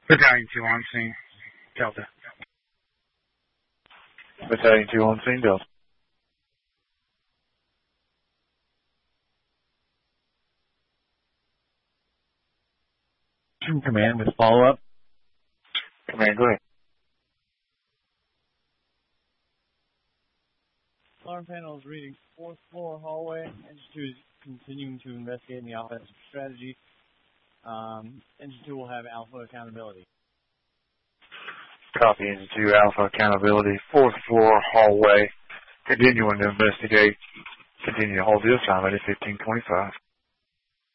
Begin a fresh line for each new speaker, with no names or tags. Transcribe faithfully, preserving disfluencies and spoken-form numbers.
Battalion two on scene, Delta.
Battalion two on scene, Delta.
Command with follow-up.
Command, go ahead.
Alarm panel is reading fourth floor hallway. Engine two is continuing to investigate the offensive strategy. Um, Engine two will have alpha accountability.
Copy, Engine two, alpha accountability, fourth floor hallway. Continuing to investigate. Continue to hold the assignment at fifteen twenty-five.